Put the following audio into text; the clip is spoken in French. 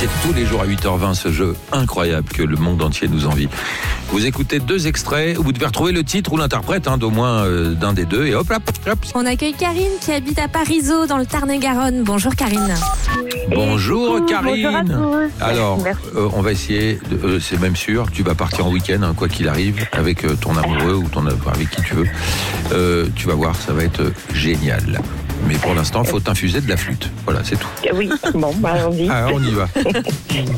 C'est tous les jours à 8h20 ce jeu incroyable que le monde entier nous envie. Vous écoutez 2 extraits, vous devez retrouver le titre ou l'interprète d'au moins d'un des deux et hop. On accueille Karine qui habite à Parisot dans le Tarn-et-Garonne. Bonjour Karine. Bonjour Karine. Bonjour à tous. Alors, on va essayer, c'est même sûr, tu vas partir en week-end, quoi qu'il arrive, avec ton amoureux ou avec qui tu veux. Tu vas voir, ça va être génial. Mais pour l'instant, il faut t'infuser de la flûte. Voilà, c'est tout. Oui, bon, allons-y. Alors, on y va.